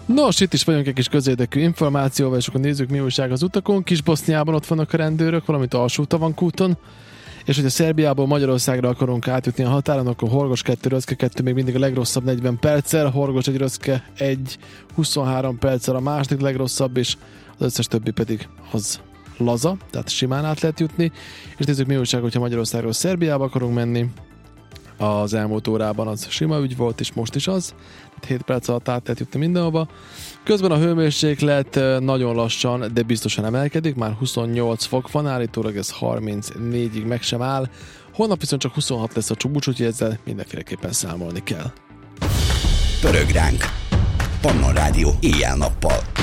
Nos, itt is vagyunk egy kis közérdekű információval, és akkor nézzük, mi újság az utakon. Kis-Boszniában ott vannak a rendőrök, valamint Alsó-Tavankúton, és hogyha Szerbiából Magyarországra akarunk átjutni a határon, akkor Horgosz 2, Röszke 2 még mindig a legrosszabb 40 perccel, Horgosz 1, Röszke 1, 23 perccel a második legrosszabb, és az összes többi pedig az laza, tehát simán át lehet jutni. És nézzük, mi újság, hogyha Magyarországról Szerbiába akarunk menni. Az elmúlt órában az sima ügy volt, és most is az. 7 perc alatt át lehet jutni mindenhova. Közben a hőmérséklet nagyon lassan, de biztosan emelkedik. Már 28 fok van, állítólag ez 34-ig meg sem áll. Holnap viszont csak 26 lesz a csúcs, úgyhogy ezzel mindenféleképpen számolni kell. Pörög ránk! Pannon Rádió éjjel-nappal.